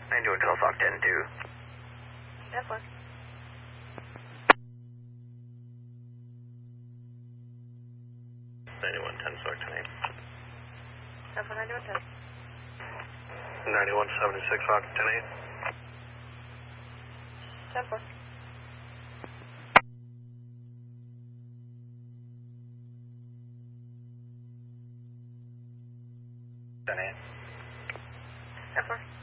91 Telefox 10-2. That one. 9110 Select 10-8. That one, 9110. 9176 Fox 10-8. That one. 10-8. That one.